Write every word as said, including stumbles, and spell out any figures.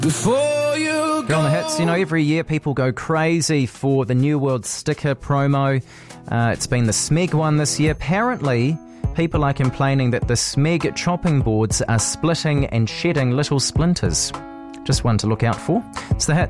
Before you Here on the hits, you know, every year people go crazy for the New World sticker promo. Uh, it's been the Smeg one this year. Apparently, people are complaining that the Smeg chopping boards are splitting and shedding little splinters. Just one to look out for. It's the hits.